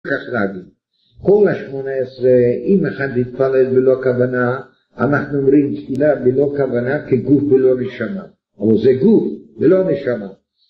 כך להגיד. כל 18, אם אחד יתפלל בלא כוונה, אנחנו אומרים תפילה בלא כוונה כגוף בלא נשמה. אבל זה גוף בלא נשמה.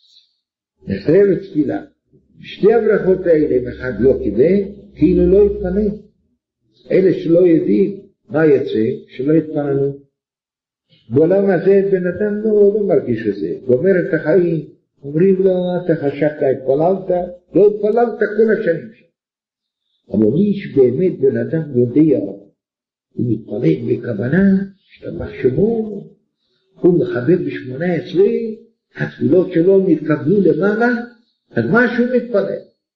נחרבת תפילה. שתי הברכות האלה, אם אחד לא קיבל, כאילו לא יתפלל. אלה שלא יודעים מה יצא, שלא יתפללו. בעולם הזה בן אדם לא מרגיש את זה. גומר את החיים, אומרים לו, אתה חשבת, התפללת, לא התפללת כל השנים שלך. אבל מי שבאמת בן אדם יודע, הוא מתפלל בכוונה, שתמך שמו, הוא מחבר ב-18, התפילות שלו נתקבלו למעלה, אז מה שהוא מתפלל.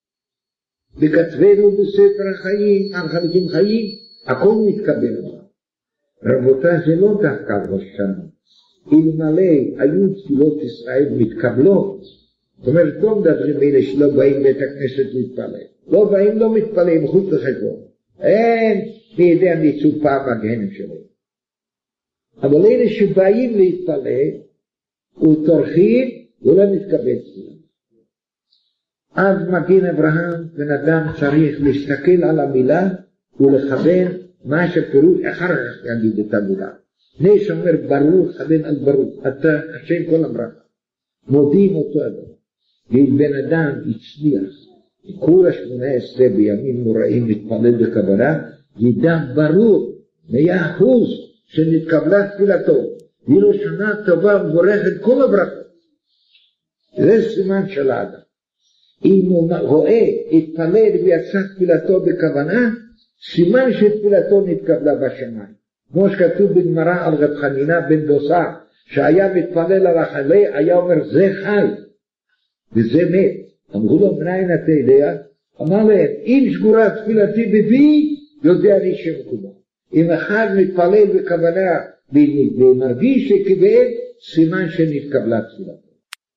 וכתבנו בספר החיים, על חלקים חיים, הכל מתקבל. רבותיי, זה לא דווקא ראש שנה. אלמלא היו תפילות ישראל מתקבלות, זאת אומרת, לא מדברים אלה שלא באים בית הכנסת להתפלל. לא באים, לא מתפללים, חוץ לחשבון. אין, מי יודע מצופה בגהנם שלהם. אבל אלה שבאים להתפלל, וטורחים, הוא לא מתקבל תפילה. אז מגן אברהם, בן אדם צריך להסתכל על המילה, ולכוון מה שפירוש, אחר כך יגיד את המילה. נש אומר ברור, כוון על ברור, אתה השם כל הברכה. מודים אותו אדם. ואם בן אדם הצליח, כל 18 בימים נוראים מתפלל בכוונה, ידע ברור, 100% שנתקבלה תפילתו. ואילו שנה טובה מבורכת כל הברכות. זה סימן של האדם. אם הוא רואה, התפלל ויצא תפילתו בכוונה, סימן שתפילתו נתקבלה בשמיים. כמו שכתוב בגמרא על רב חנינא בן דוסא, שהיה מתפלל על החולה, היה אומר זה חי, וזה מת. אמרו לו, מניין אתה יודע? אמר להם, אם שגורה תפילתי בבי, יודע לי שמקובל. אם אחד מתפלל בכוונה, ומרגיש שקיבל, סימן שנתקבלה תפילתו.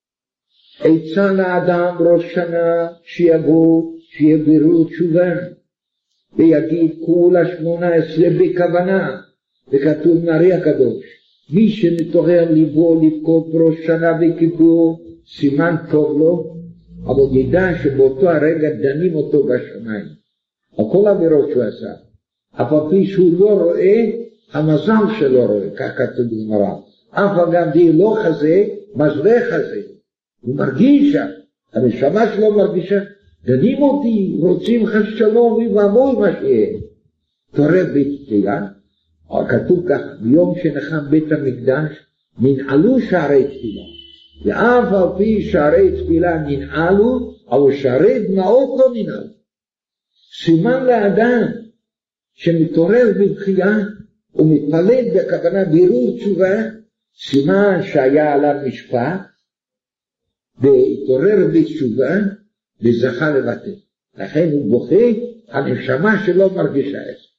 עצה לאדם ראש שנה, שיבוא, שיבירו תשובה, ויגיד כולה 18 בכוונה, וכתוב נרי הקדוש, מי שמתעורר ליבו לבכות בראש שנה וכיפור, סימן טוב לו, אבל ידע שבאותו הרגע דנים אותו בשמיים. על כל העבירות שהוא עשה. אף על פי שהוא לא רואה, המזל שלו רואה, כך כתוב בגמרא. אף על גם די לא חזה, מזבח חזה. הוא מרגיש, הנשמה שלו מרגישה, דנים אותי, רוצים חס שלום, ובואי מה שיהיה. תורף בית תפילה, כתוב כך, ביום שנחם בית המקדש, ננעלו שערי תפילה. ואף על פי שערי תפילה ננעלו, אבל שערי דמעות לא ננעלו. סימן לאדם שמתעורר בבחייה, ומתפלל בכוונה בירור תשובה, סימן שהיה עליו משפט, והתעורר בתשובה, וזכה לבטל. לכן הוא בוכה, הנשמה שלו מרגישה את זה.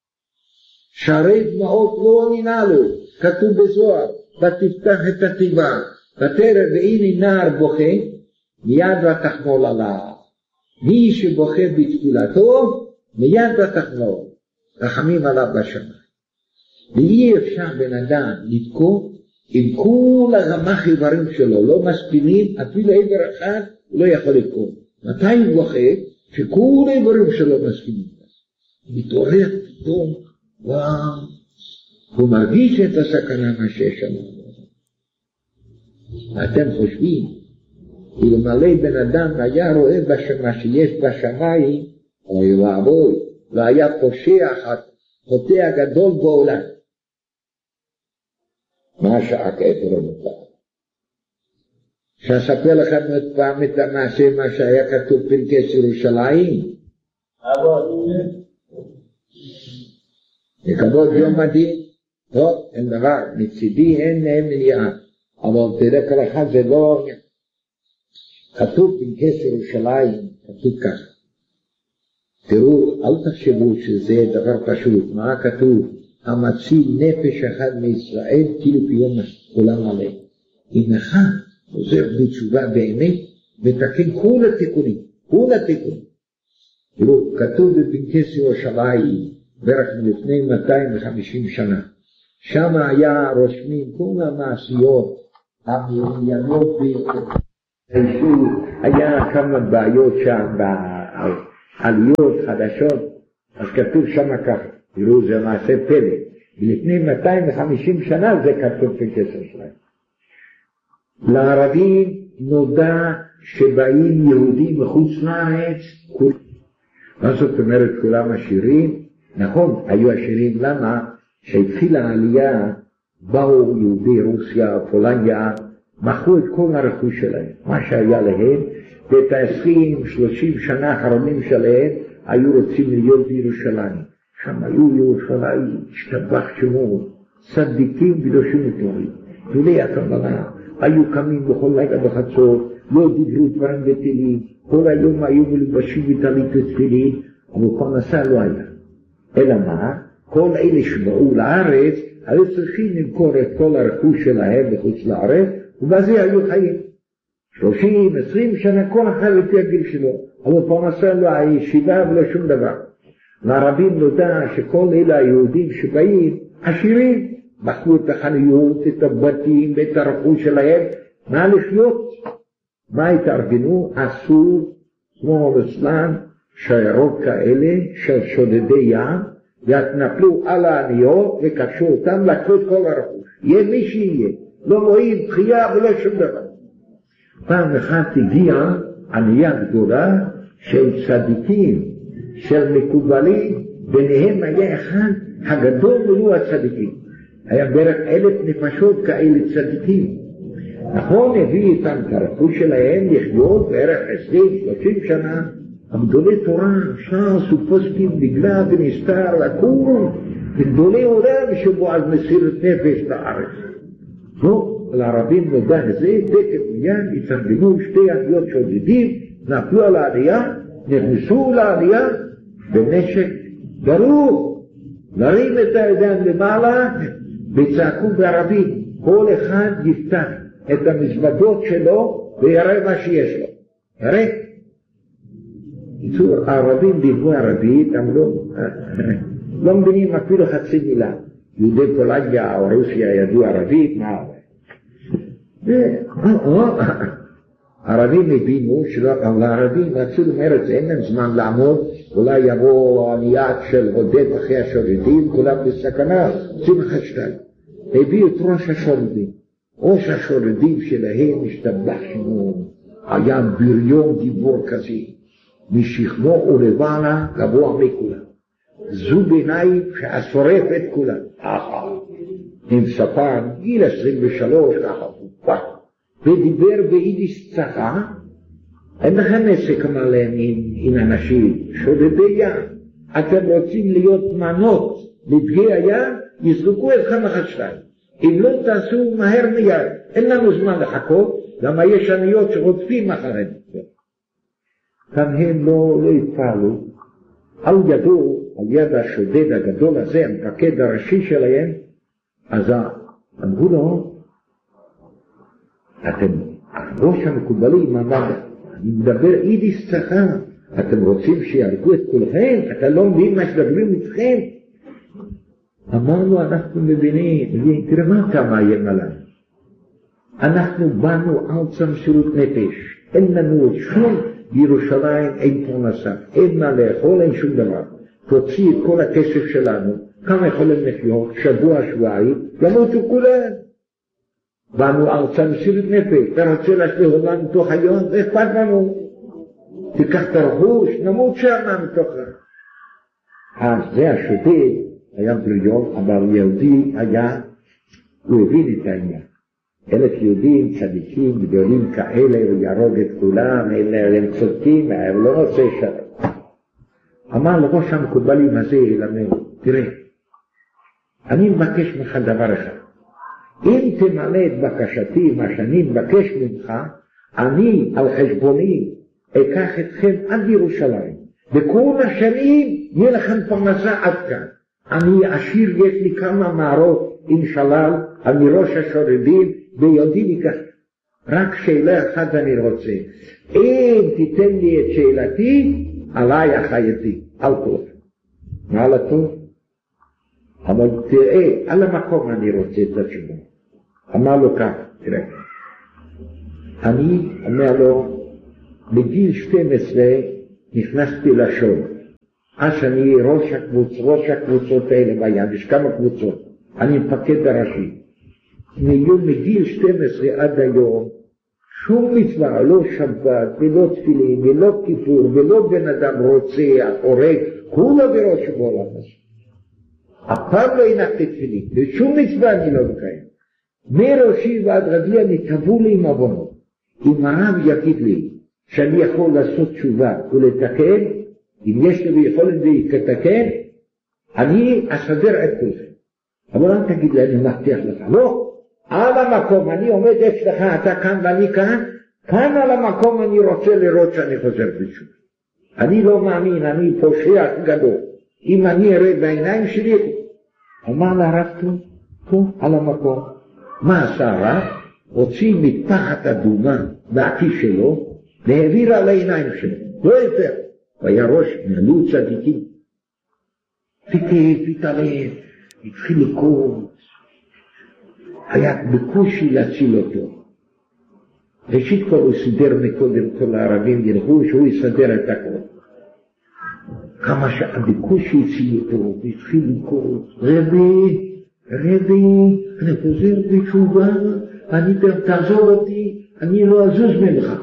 שערי דמעות לא ננעלו, כתוב בזוהר, ותפתח את התיבה, ותראה והנה נער בוכה, מיד ותחמול עליו. מי שבוכה בתפילתו, מיד ותחמול. רחמים עליו בשמיים. ואי אפשר בן אדם לתקוף, עם כל הרמ"ח איברים שלו לא מספינים, אפילו עבר אחד הוא לא יכול לתקוף. מתי הוא בוכה? שכל האיברים שלו מספינים. מתעורר פתאום, וואו, הוא מרגיש את הסכנה מה שיש שם. אתם חושבים, אלמלא בן אדם היה רואה מה שיש בשמיים, אוי ואבוי, והיה פושע חוטא הגדול בעולם. מה השעה כעת רבותיי? שאספר לכם פעם את המעשה מה שהיה כתוב פנקס ירושלים? לכבוד יום הדין? לא, אין דבר, מצידי אין מניעה. אבל תראה כל אחד זה לא... כתוב פנקס ירושלים, כתוב כך. תראו, אל תחשבו שזה דבר פשוט. מה כתוב? המציל נפש אחד מישראל כאילו ביום עולם מלא. אם אחד עוזר בתשובה באמת, מתקן כל התיקונים. תראו, כתוב בפנקס ירושלים, בערך לפני 250 שנה. שם היה רושמים כל המעשיות המעניינות ביותר. היה כמה בעיות שם עליות חדשות, אז כתוב שם ככה, תראו זה מעשה פלא, ולפני 250 שנה זה כתוב בכסר שלהם. לערבים נודע שבאים יהודים מחוץ לארץ, מה זאת אומרת כולם עשירים? נכון, היו עשירים, למה? שהתחילה העלייה, באו יהודי רוסיה, פולניה, מכרו את כל הרכוש שלהם, מה שהיה להם, ואת ה-20-30 שנה האחרונים שלהם, היו רוצים להיות בירושלים. שם היו ירושלים, השתבח שמו, צדיקים קדושים וטהורים. גדולי התורה, היו קמים בכל לילה בחצות, לא דיברו דברים בטלים, כל היום היו מלובשים בטלית ותפילין, אבל פרנסה לא היה. אלא מה? כל אלה שבאו לארץ, היו צריכים למכור את כל הרכוש שלהם בחוץ לארץ, ובזה היו חיים. 30-20 שנה, כל אחד לפי הגיל שלו, אבל פרנסה לא היה ישיבה ולא שום דבר. לערבים נודע שכל אלה היהודים שבאים, עשירים, מכרו את החנויות, את הבתים, את הרכוש שלהם, מה לחיות? מה התארגנו? עשו כמו רצלן, שיירות כאלה של שודדי ים, והתנפלו על העניות וקשו אותם, לקחו את כל הרכוש. יהיה מי שיהיה, לא רואים דחייה ולא שום דבר. פעם אחת הגיעה ענייה גדולה של צדיקים, של מקובלים, ביניהם היה אחד הגדול ולא הצדיקים. היה בערך 1,000 נפשות כאלה צדיקים. נכון, הביא איתם את הרכוש שלהם לחיות בערך 20-30 שנה, גדולי תורה, ש"ס ופוסקים נגלה ונסתר לקום, וגדולי עולם שבועז מסירת נפש לארץ. לא, לערבים נודע זה, תקף מיד, התארגנו שתי עניות שודדים, נפלו על העלייה, נכנסו לעלייה, בנשק ברור, להרים את הידיים למעלה, וצעקו בערבית, כל אחד יפתח את המזוודות שלו ויראה מה שיש לו. יראה. בקיצור, הערבים דיברו ערבית, אמרו, לא מבינים אפילו חצי מילה. יהודי פולניה או רוסיה ידעו ערבית, מה? הערבים הבינו שלערבים רצו למרץ, אין להם זמן לעמוד, אולי יבוא עניית של עודד אחרי השודדים, כולם בסכנה, צמח שתיים. הביאו את ראש השודדים. ראש השודדים שלהם השתבח שמו, היה בריון גיבור כזה, משכמו ולבעלה גבוה מכולם. זו בעיניים שהשורף את כולם. עם ספן, גיל 23, ככה, ודיבר ביידיש צחה, אין לכם עסק עליהם עם אנשים, שודדי ים, אתם רוצים להיות מנות לדגי הים, יזרקו אתכם אחת שתיים. אם לא תעשו מהר מיד, אין לנו זמן לחכות, למה יש עניות שרודפים אחריהם. כאן הם לא התפעלו, על ידו, על יד השודד הגדול הזה, המפקד הראשי שלהם, אז אמרו לו, אתם, ראש המקובלים אמר, אני מדבר יידיש צחה, אתם רוצים שיהרגו את כולכם? אתה לא מבין מה שדברים איתכם? אמרנו, אנחנו מבינים, תראה מה אתה מאיים עלינו. אנחנו באנו ארצה מסירות נפש, אין לנו שום בירושלים, אין פרנסה, אין מה לאכול, אין שום דבר. תוציא את כל הכסף שלנו, כמה יכולים לחיות, שבוע, שבועיים, ימותו כולם. באנו ארצה מסירות נפש, אתה רוצה להשליך אותנו מתוך היום, זה אכפת לנו. תיקח את הרכוש, נמות שם מתוכה. אז זה השודד, היה בריון, אבל יהודי היה, הוא הבין את העניין. 1,000 יהודים, צדיקים, גדולים כאלה, הוא ירוג את כולם, הם צודקים, הוא לא רוצה שלום. אמר לראש המקובלים הזה, תראה, אני מבקש ממך דבר אחד. אם תמלא את בקשתי, מה שאני מבקש ממך, אני על חשבוני אקח אתכם עד ירושלים. בכל השנים יהיה לכם פרנסה עד כאן. אני עשיר, יש לי כמה מערות עם שלל, אני ראש השודדים, ביודי ניקח. רק שאלה אחת אני רוצה. אם תיתן לי את שאלתי, עליי החייתי, על כל. מה על הטוב? אבל תראה, על המקום אני רוצה את התשובה. אמר לו כך, תראה. אני אומר לו, בגיל 12 נכנסתי לשון. אז אני ראש הקבוצות האלה ביד, יש כמה קבוצות. אני מפקד הראשי. מגיל 12 עד היום, שום מצווה, לא שבת, ולא תפילין, ולא כיפור, ולא בן אדם רוצח, הורג, כולה בראש בעולם הזה. הפעם לא הנחתי תפילין, ושום מצווה אני לא מקיים. מראשי ועד רגלי אני קבעו לי עם עוונות. אם הרב יגיד לי שאני יכול לעשות תשובה ולתקן, אם יש לי יכולת לתקן, אני אסדר את כל זה. אבל אל תגיד לי, אני מבטיח לך. לא, על המקום, אני עומד אצלך, אתה כאן ואני כאן, כאן על המקום אני רוצה לראות שאני חוזר בתשובה. אני לא מאמין, אני פושע גדול. אם אני אראה בעיניים שלי, אמר לרב טוב, על המקום. מה עשה הרב? הוציא מתחת אדומה מהכיס שלו, והעביר על העיניים שלו. לא יותר. והיה ראש, נעלו צדיקים. פתאום, התחיל לקום. היה בקושי להציל אותו. ראשית כל הוא סידר מקודם כל הערבים, ילכו שהוא יסדר את הכל. כמה שעה בקושי הציל אותו, והתחיל לקום. רבי, אני חוזר בתשובה, תעזור אותי, אני לא אזוז ממך.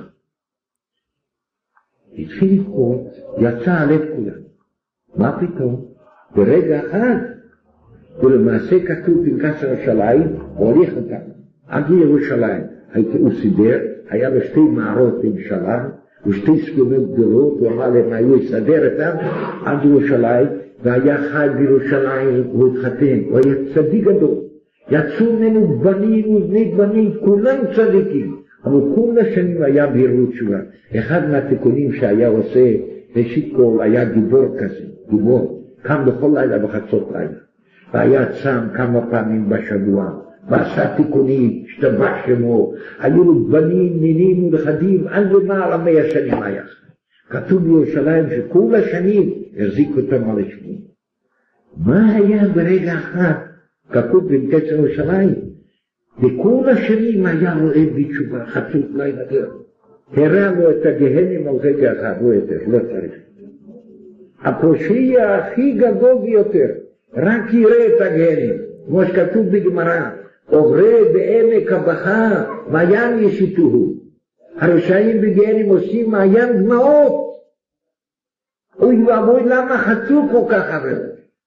התחיל לקרוא, יצא עליו כולם. מה פתאום? ברגע אחד, ולמעשה כתוב פנקס ירושלים, הוא הוליך אותם. עד לירושלים, הוא סידר, היה לו 2 מערות בירושלים, ושתי סגונות גדולות, הוא אמר להם, היו יסדר אותם, עד ירושלים, והיה חי בירושלים, הוא התחתן, הוא היה צדיק גדול. יצאו ממנו בנים ובני בנים, כולם צדיקים. אבל כל השנים היה בירור תשובה. אחד מהתיקונים שהיה עושה, ראשית כל היה גיבור כזה, גיבור, קם בכל לילה בחצות לילה. והיה צם כמה פעמים בשבוע, ועשה תיקונים, השתבח שמו, היו לו בנים, נינים ונכדים, עד למעלה 100 שנים היה. כתוב בירושלים שכל השנים החזיק אותם על השמות. מה היה ברגע אחד? כתוב בפנקס ירושלים, וכל השנים היה רואה בתשובה, חצות לילה. הראה לו את הגהנם על רגע אחד, לא יותר, לא צריך. הפושע הכי גדול ביותר, רק יראה את הגהנם, כמו שכתוב בגמרא, עוברי בעמק הבכה, מעיין ישיתוהו. הרשעים בגהנם עושים מעיין דמעות. אוי ואבוי, למה חצו כל כך הרבה?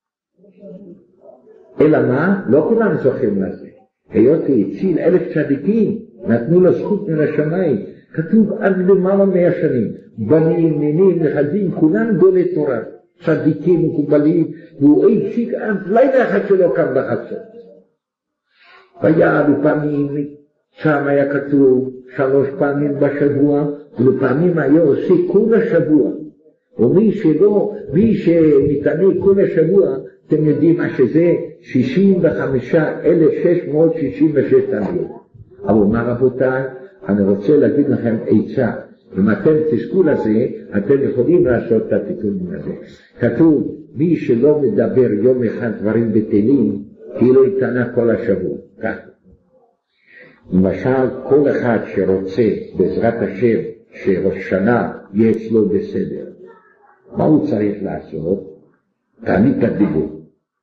אלא מה? לא כולם זוכים לזה. היות הציל 1000 צדיקים, נתנו לו זכות מן השמיים. כתוב עד למעלה 100 שנים. בנים, נינים, נכדים, כולם גדולי תורה. צדיקים מקובלים, והוא הפסיק עד לילה אחד שלא קם בחצות. והיה לפעמים, שם היה כתוב 3 פעמים בשבוע, ולפעמים היה עושה כל השבוע. ומי שמתענה כל השבוע, אתם יודעים מה שזה 65,666 תניות. אבל מה רבותיי, אני רוצה להגיד לכם עצה. אם אתם תזכו לזה, אתם יכולים לעשות את התיקונים הזה. כתוב, מי שלא מדבר יום אחד דברים בטלים, כאילו יתענה כל השבוע. כך. למשל, כל אחד שרוצה בעזרת השם שראש שנה יהיה אצלו בסדר. מה הוא צריך לעשות? תענית הדיבור.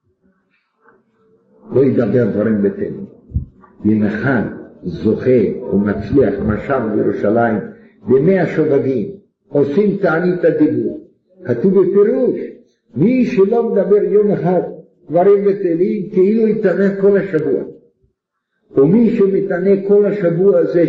לא ידבר דברים בטלים. אם אחד זוכה ומצליח, משל בירושלים, ב100 שובבים, עושים תענית הדיבור. כתוב בפירוש, מי שלא מדבר יום אחד דברים בטלים, כאילו יתענה כל השבוע. ומי שמתענה כל השבוע זה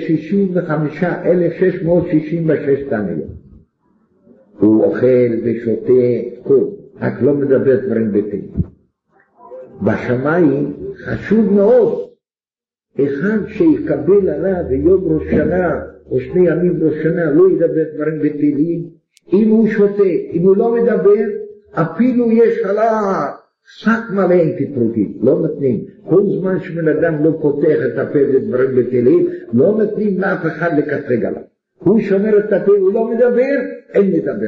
65,666 תעניות. הוא אוכל ושותה, רק לא מדבר דברים בטלים. בשמיים חשוב מאוד, אחד שיקבל עליו ביום ראש שנה, או 2 ימים ראש שנה, לא ידבר דברים בטלים. אם הוא שותה, אם הוא לא מדבר, אפילו יש עליו שק מלא עם קטרוגים, לא נותנים. כל זמן שבן אדם לא פותח את הפה לדברים בטלים, לא נותנים לאף אחד לקטרג עליו. הוא שומר את הפה, הוא לא מדבר, אין מדבר.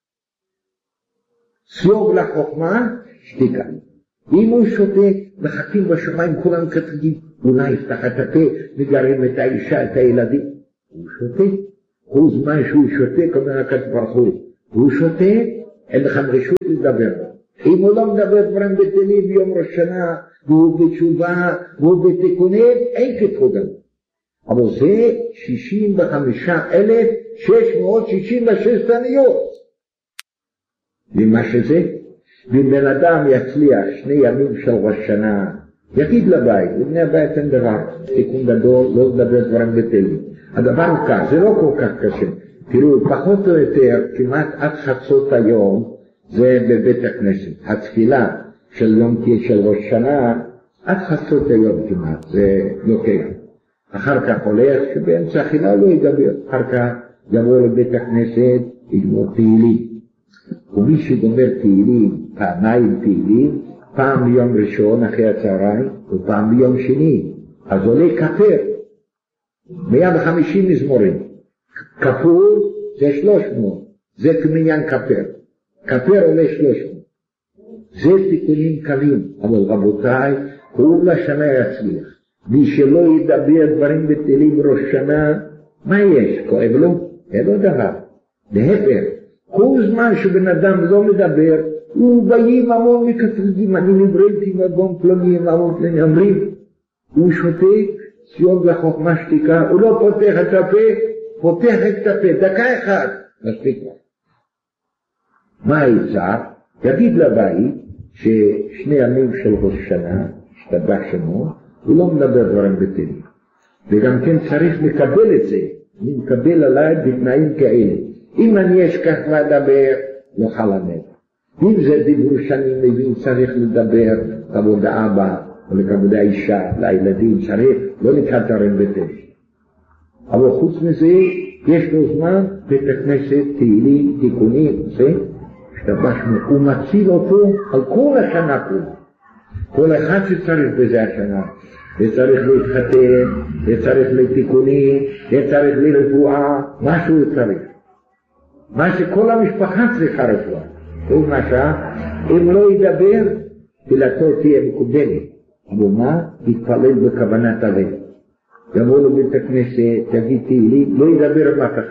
סייג לחוכמה, שתיקה. אם הוא שותה, מחכים בשמיים כולם קטרגים, אולי יפתח את הפה, מגרים את האישה, את הילדים. הוא שותה. כל זמן שהוא שותה, כמובן הקדוש ברוך הוא, הוא שותק, אין לך רשות לדבר. אם הוא לא מדבר דברים בטלים ביום ראש שנה, והוא בתשובה, והוא בתיקונים, אין כתחוגם. אבל זה 65,666 תניות. ומה שזה? ואם בן אדם יצליח 2 ימים של ראש שנה, יגיד לבית, לבני הבית אין דבר, תיקון גדול, לא לדבר דברים בטלים. הדבר הוא כך, זה לא כל כך קשה. תראו, פחות או יותר, כמעט עד חצות היום, זה בבית הכנסת. התפילה של יום של ראש שנה, עד חצות היום כמעט, זה לוקח. אחר כך הולך, שבאמצע אכילה לא ידבר. אחר כך יבוא לבית הכנסת, יגמור תהילים. ומי שגומר תהילים, פעמיים תהילים, פעם ביום ראשון אחרי הצהריים, ופעם ביום שני. אז עולה כפר. 150 מזמורים. כפול זה 300. זה כמניין כפר. כפר עולה 300. זה תיקונים קלים. אבל רבותיי, כל השנה יצליח. מי שלא ידבר דברים בטלים ראש שנה, מה יש? כואב לו? אין לו דבר. להפך, כל זמן שבן אדם לא מדבר, הוא באים המון מכתבים, אני נבראתי מבון פלונים, המון פלונים, אומרים, הוא שותק, סיום לחוכמה שתיקה, הוא לא פותח את הפה, פותח את הפה, דקה אחת, מספיק לו. מה העצה? יגיד לבית ש2 ימים של ראש שנה, השתבח שמו, הוא לא מדבר דברים בטלים. וגם כן צריך לקבל את זה, אני מקבל עליי בתנאים כאלה. אם אני אשכח לדבר, לא חלמד. אם זה דיבור שאני מבין, צריך לדבר כבוד האבא, או לכבוד האישה, לילדים, צריך, לא נתחתרים בטלים. אבל חוץ מזה, יש לו זמן, בית הכנסת, תהילים, תיקונים, זה, השתבשנו, הוא מציל אותו על כל השנה כולה. כל אחד שצריך בזה השנה, וצריך להתחתן, וצריך לתיקונים, וצריך לרפואה, מה שהוא צריך. מה שכל המשפחה צריכה רפואה. למשל, אם לא ידבר, תפילתו תהיה מקובלת. אבל מה? יתפלל בכוונת הלב. יבוא לבית הכנסת, תגיד תהילים, לא ידבר מה כך.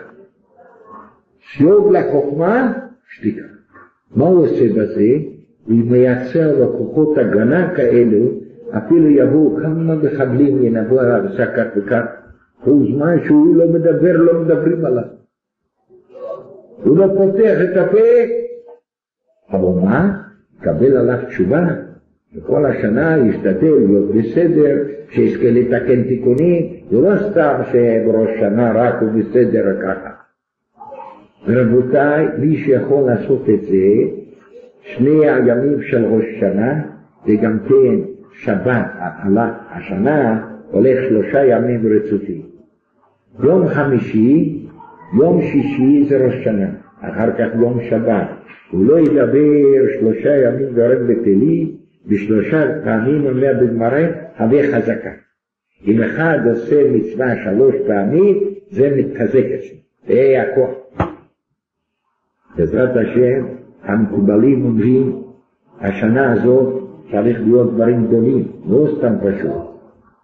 שיוב לחוכמה, שתיקה. מה הוא עושה בזה? הוא מייצר לו כוחות הגנה כאלו, אפילו יבואו כמה מחבלים ינבוא עליו שקת וכך, הוא זמן שהוא לא מדבר, לא מדברים עליו. הוא לא פותח את הפה, אבל מה? קבל עליו תשובה. וכל השנה ישתדל להיות בסדר, שיזכה לתקן תיקונים, זה לא סתם שבראש שנה רק הוא בסדר ככה. רבותיי, מי שיכול לעשות את זה, 2 הימים של ראש שנה, וגם כן שבת, השנה הולך 3 ימים רצופים. יום חמישי, יום שישי זה ראש שנה, אחר כך יום שבת. הוא לא ידבר 3 ימים דברים בטלים, ב3 פעמים אומר בגמרא, הווה חזקה. אם אחד עושה מצווה 3 פעמים, זה מתחזק אצלו. זה הכוח. בעזרת השם, המקובלים אומרים, השנה הזאת צריך להיות דברים גדולים, לא סתם פשוט.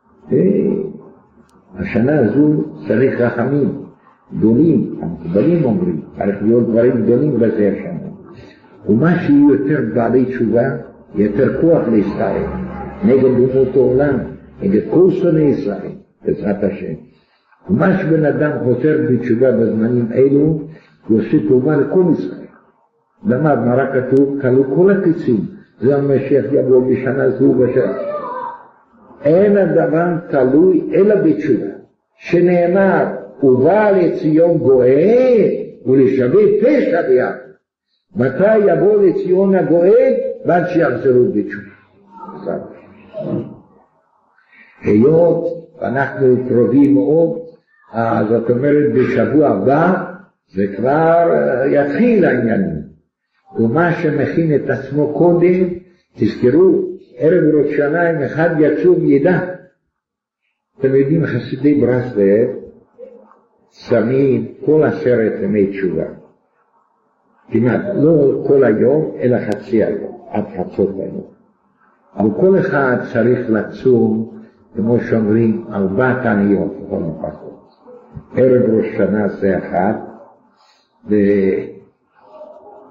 השנה הזו צריך רחמים גדולים, המקובלים אומרים, צריך להיות דברים גדולים בזה השנה. ומה שיהיו יותר בעלי תשובה, יותר כוח לישראל, נגד אומות העולם, נגד כל שונאי ישראל, בעזרת השם. ומה שבן אדם חוזר בתשובה בזמנים אלו, הוא עושה טובה לכל ישראל. למד מה רק כתוב, כלו כל הקיצים, זה המשיח יבוא בשנה זו בשנה. אין הדבר תלוי אלא בתשובה, שנאמר, ובא לציון גואל, ולשווה פשע ביחד. מתי יבוא לציון הגואל? ועד שיחזרו בתשובה. היות אנחנו קרובים מאוד, זאת אומרת בשבוע הבא, זה כבר יתחיל העניינים. ומה שמכין את עצמו קודם, תזכרו, ערב ראש שנה אם אחד יצאו וידע. אתם יודעים, חסידי ברסלב שמים כל 10 ימי תשובה. כמעט לא כל היום, אלא חצי היום, עד חצות היום. אבל כל אחד צריך לצום, כמו שאומרים, 4 תעניות, כל פחות. ערב ראש שנה זה 1,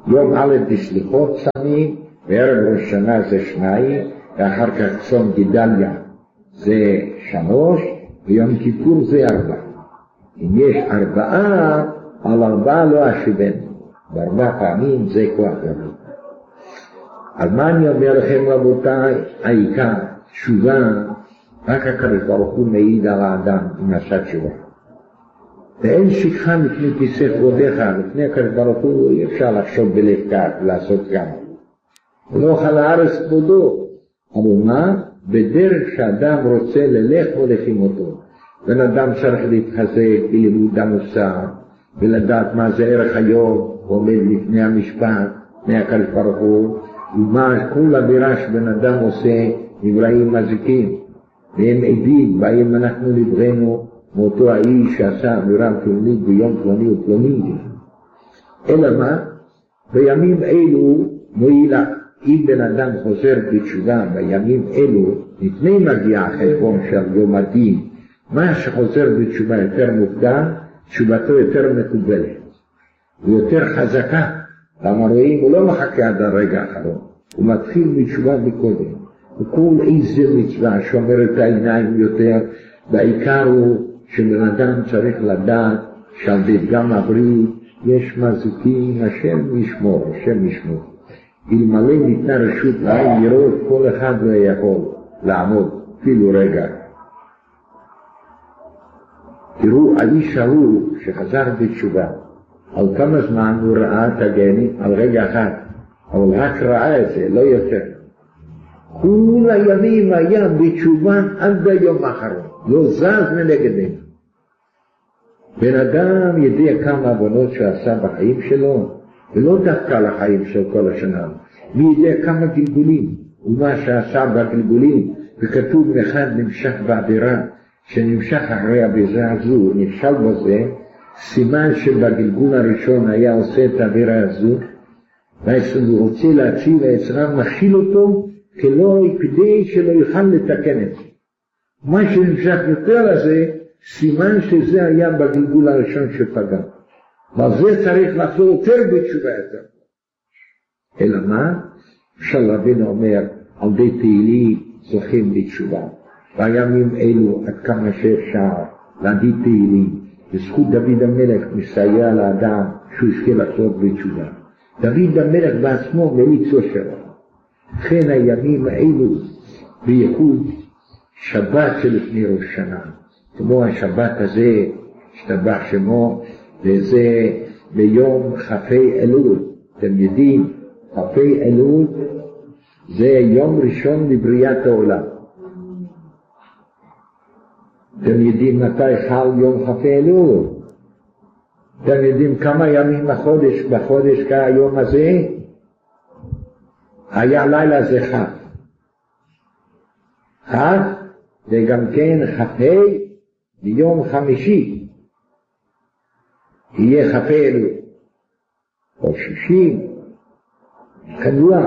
יום א' בסליחות שמים, וערב ראש שנה זה 2, ואחר כך צום גדליה זה 3, ויום כיפור זה 4. אם יש 4, על 4 לא אשיבנו. ב4 פעמים זה כוח גדול. אז מה אני אומר לכם רבותיי? העיקר, תשובה, רק הקדוש ברוך הוא מעיד על האדם עם עשה תשובה. ואין שכחה לפני כיסא כבודך, לפני הקדוש ברוך הוא אי אפשר לחשוב בלב כך ולעשות גם. לא אוכל הארץ כבודו, אבל מה? בדרך שאדם רוצה ללך הולכים אותו. בן אדם צריך להתחזק בלימוד המוסר, ולדעת מה זה ערך היום, עומד לפני המשפט, לפני הקדוש ברוך הוא, ומה כל עבירה שבן אדם עושה, נבראים מזיקים, והם עדים, בהם אנחנו נבראנו, מאותו האיש שעשה עבירה פלונית ביום פלוני ופלוני. אלא מה? בימים אלו מועילה, אם בן אדם חוזר בתשובה בימים אלו, לפני מגיע החשבון של יום הדין, מה שחוזר בתשובה יותר מוקדם, תשובתו יותר מקובלת, ויותר חזקה. למה רואים? הוא לא מחכה עד הרגע האחרון, הוא מתחיל בתשובה מקודם. וכל איזה מצווה שומר את העיניים יותר, בעיקר הוא שבן אדם צריך לדעת שעל דגם הברית יש מזיקים, השם ישמור, השם ישמור. אלמלא ניתנה רשות לעין לראות, כל אחד לא יכול לעמוד אפילו רגע. תראו, האיש ההוא שחזר בתשובה, על כמה זמן הוא ראה את הגני? על רגע אחד, אבל רק ראה את זה, לא יותר. כל הימים היה בתשובה עד היום האחרון, לא זז מנגדנו. בן אדם ידע כמה עוונות שעשה בחיים שלו, ולא דווקא לחיים של כל השנה. מי יודע כמה גלגולים, ומה שעשה בגלגולים, וכתוב אחד נמשך בעבירה, שנמשך אחרי הביזה הזו, נכשל בזה, סימן שבגלגול הראשון היה עושה את העבירה הזו, והוא רוצה להציל היצרה, מכשיל אותו, כדי שלא יוכל לתקן את זה. מה שנמשך יותר לזה, סימן שזה היה בגלגול הראשון שפגע. אבל זה צריך לחזור יותר בתשובה יותר. אלא מה? אפשר רבינו אומר, על די תהילים זוכים בתשובה. בימים אלו עד כמה שאפשר להגיד תהילים. בזכות דוד המלך מסייע לאדם שהוא יזכה לחזור בתשובה. דוד המלך בעצמו מליץ יושר. לכן הימים האלו בייחוד שבת שלפני ראש שנה. כמו השבת הזה, השתבח שמו, וזה ביום כ"ה אלול. אתם יודעים, כ"ה אלול זה יום ראשון לבריאת העולם. אתם יודעים מתי חל יום כ"ה אלול? אתם יודעים כמה ימים בחודש כהיום הזה? היה לילה זה חג. חג זה גם כן כ"ה ביום חמישי. יהיה כ"ה אלול. או שישי. כנוע.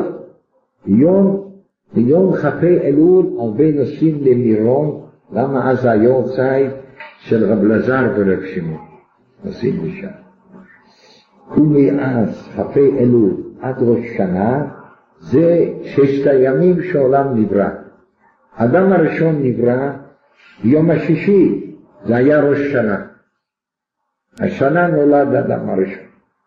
ביום כ"ה אלול הרבה נוסעים למירון. למה אז היום צייד של רב לזר ורב שמעון? נוסעים לשם. ומאז כ"ה אלול עד ראש שנה, זה 6 הימים שהעולם נברא. האדם הראשון נברא ביום השישי, זה היה ראש שנה. השנה נולד האדם הראשון.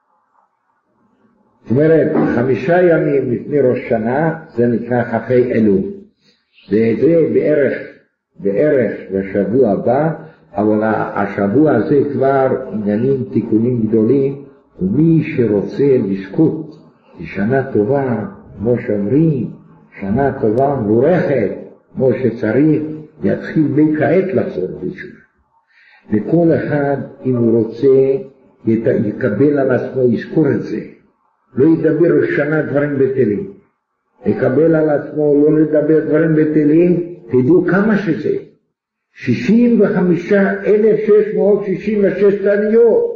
זאת אומרת, 5 ימים לפני ראש שנה, זה נקרא כ"ה אלול. זה בערך בשבוע הבא, אבל השבוע הזה כבר עניינים תיקונים גדולים, ומי שרוצה לזכות לשנה טובה, כמו שאומרים, שנה טובה מבורכת, כמו שצריך, יתחיל בכעת לחזור בתשובה. וכל אחד, אם הוא רוצה, יקבל על עצמו, יזכור את זה. לא ידבר שנה דברים בטלים. יקבל על עצמו לא לדבר דברים בטלים, תדעו כמה שזה. 65,666 תניות.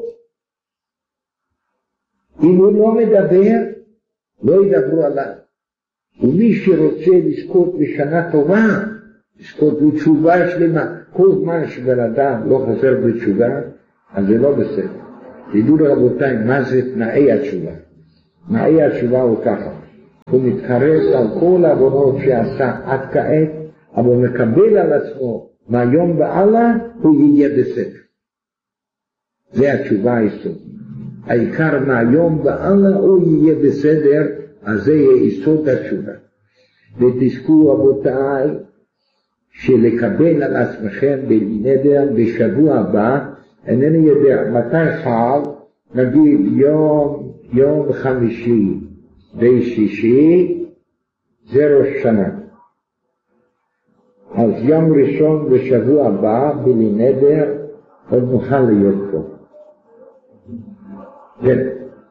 אם הוא לא מדבר, לא ידברו עליו. ומי שרוצה לזכות בשנה טובה, לזכות בתשובה שלמה, כל זמן שבן אדם לא חוזר בתשובה, אז זה לא בסדר. תדעו רבותיי, מה זה תנאי התשובה? מהי התשובה הוא ככה, הוא מתחרט על כל העוונות שעשה עד כעת, אבל הוא מקבל על עצמו מהיום והלאה הוא יהיה בסדר. זה התשובה היסודית. העיקר מהיום והלאה הוא יהיה בסדר, אז זה יהיה יסוד התשובה. ותזכו רבותיי שלקבל על עצמכם בנדר בשבוע הבא, אינני יודע מתי חל, נגיד יום חמישי ושישי זה ראש שנה. אז יום ראשון בשבוע הבא בלי נדר עוד נוכל להיות פה. כן.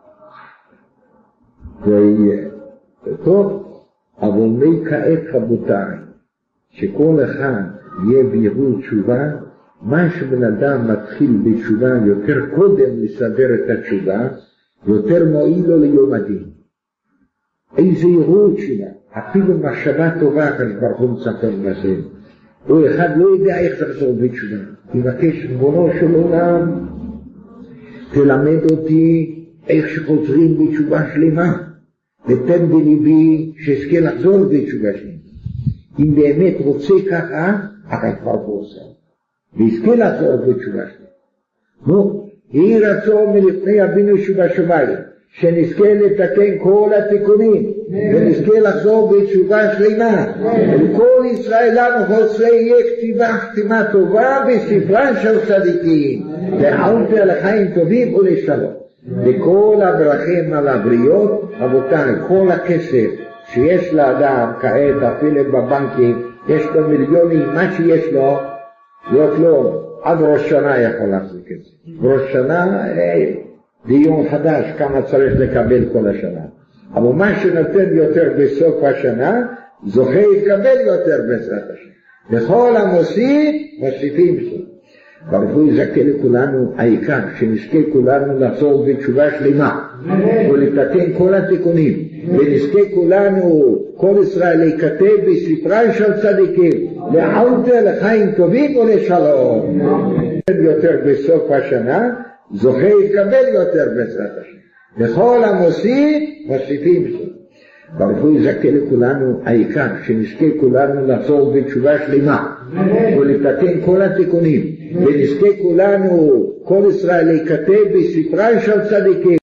זה יהיה טוב, אבל מי כעת רבותיי, שכל אחד יהיה בירור תשובה, מה שבן אדם מתחיל בתשובה יותר קודם לסדר את התשובה, יותר מועיל לו ליום הדין. איזה ירור תשובה, אפילו מחשבה טובה כאן ברוך הוא מצפר בזה. הוא אחד לא יודע איך לחזור בתשובה. יבקש ריבונו של עולם, תלמד אותי איך שחוזרים בתשובה שלמה, ותן בליבי שאזכה לחזור בתשובה שלמה. אם באמת רוצה ככה, אתה כבר עושה. ויזכה לחזור בתשובה שלמה. נו, יהי רצון מלפני אבינו שבשמיים, שנזכה לתקן כל התיקונים, ונזכה לחזור בתשובה שלמה. ולכל ישראל לנו חוסרי יהיה כתיבה חתימה טובה בספרן של צדיקים, ועלת לחיים טובים ולשלום. וכל הברכים על הבריות, רבותיי, כל הכסף שיש לאדם כעת, אפילו בבנקים, יש לו מיליונים, מה שיש לו, לא כלום, עד ראש שנה יכול להחזיק את זה. ראש שנה, דיון חדש, כמה צריך לקבל כל השנה. אבל מה שנותן יותר בסוף השנה, זוכה יתקבל יותר בעזרת השם. וכל המוסיף, מוסיפים זאת. ברוך הוא יזכה לכולנו, העיקר שנזכה כולנו לחזור בתשובה שלמה ולתקן כל התיקונים, ונזכה כולנו, כל ישראל להיכתב בספרן של צדיקים, לעלת לחיים טובים ולשלום. יותר בסוף השנה זוכה יתקבל יותר בעזרת השם. וכל המוסיף מוסיפים זאת. ברוך הוא יזכה לכולנו, העיקר שנזכה כולנו לחזור בתשובה שלמה ולתקן כל התיקונים, ונזכה כולנו, כל ישראל להיכתב בספרן של צדיקים.